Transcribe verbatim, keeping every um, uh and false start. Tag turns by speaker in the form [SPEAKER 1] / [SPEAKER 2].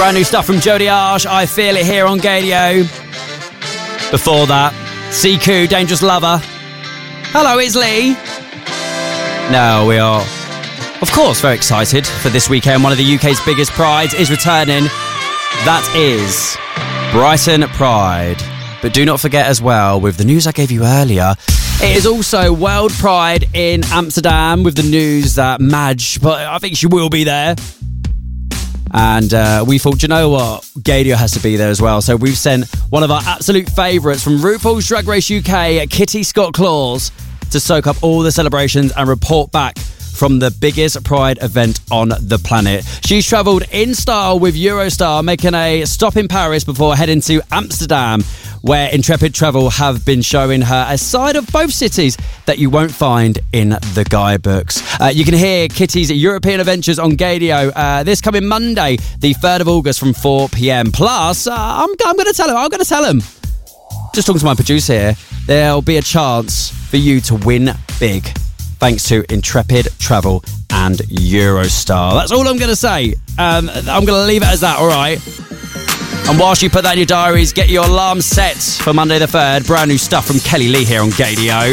[SPEAKER 1] Brand new stuff from Jodie Arsh, I Feel It, here on Gadio. Before that, Siku, Dangerous Lover. Hello, it's Lee. No, we are, of course, very excited for this weekend. One of the U K's biggest prides is returning. That is Brighton Pride. But do not forget as well, with the news I gave you earlier, it is also World Pride in Amsterdam, with the news that Madge, but I think she will be there. And uh, we thought, you know what, Gadio has to be there as well. So we've sent one of our absolute favourites from RuPaul's Drag Race U K, Kitty Scott-Claus, to soak up all the celebrations and report back from the biggest Pride event on the planet. She's travelled in style with Eurostar, making a stop in Paris before heading to Amsterdam, where Intrepid Travel have been showing her a side of both cities that you won't find in the guidebooks. Uh, you can hear Kitty's European adventures on Gadio uh, this coming Monday, the third of August from four p.m. Plus, uh, I'm, I'm going to tell him, I'm going to tell him. Just talking to my producer here, there'll be a chance for you to win big, thanks to Intrepid Travel and Eurostar. That's all I'm going to say. Um, I'm going to leave it as that, all right? And whilst you put that in your diaries, get your alarm set for Monday the third. Brand new stuff from Kelly Lee here on Gadio.